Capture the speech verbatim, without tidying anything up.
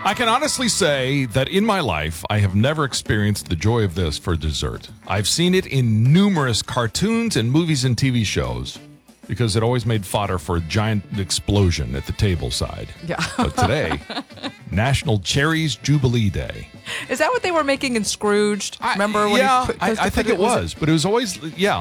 I can honestly say that in my life, I have never experienced the joy of this for dessert. I've seen it in numerous cartoons and movies and T V shows because it always made fodder for a giant explosion at the table side. Yeah. But today, National Cherries Jubilee Day. Is that what they were making in Scrooged? Remember when yeah, he put, I, Krista I put think it was was, but it was always, yeah,